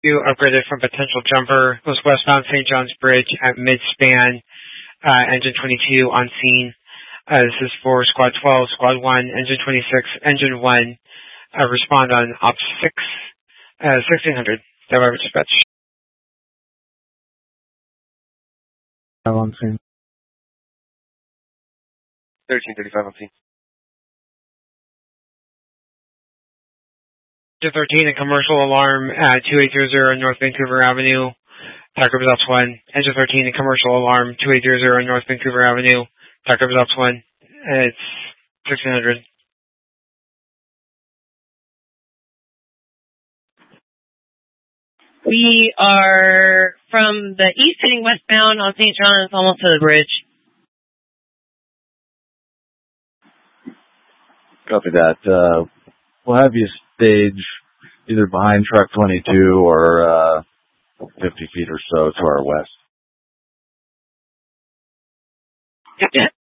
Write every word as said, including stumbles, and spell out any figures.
You upgraded from potential jumper. Was westbound Saint John's Bridge at mid-span. Uh, engine twenty-two on scene. Uh, this is for Squad twelve, Squad one, Engine twenty-six, Engine one. Uh, respond on Op six, uh, sixteen hundred. Delaware dispatch. I'm on scene. thirteen thirty-five on scene. Engine thirteen, a commercial alarm at two eight zero zero North Vancouver Avenue. Tucker results one. Engine thirteen, a commercial alarm, two eight zero zero North Vancouver Avenue. Tucker results one. It's sixteen hundred. We are from the east heading westbound on Saint John's, almost to the bridge. Copy that. Uh, we'll have you stage either behind truck twenty-two or uh, fifty feet or so to our west. Gotcha.